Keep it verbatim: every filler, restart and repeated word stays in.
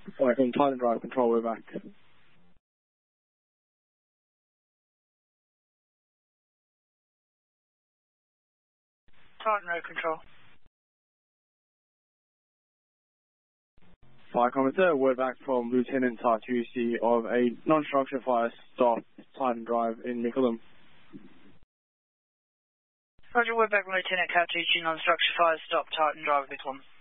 Fire from Titan Drive Control, we're back. Titan Road Control. Fire Commander, word back from Lieutenant Tartucci of a non-structure fire stop Titan Drive in Mickleham. Roger, word back from Lieutenant Tartucci, non-structure fire stop Titan Drive, Mickleham.